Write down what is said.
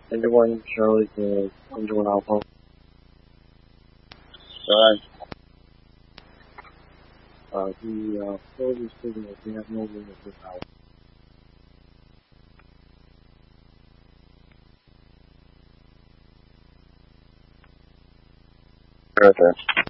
Anyone Charlie to anyone Alpha. Alright. The facility signals, we have no room at this house. Okay.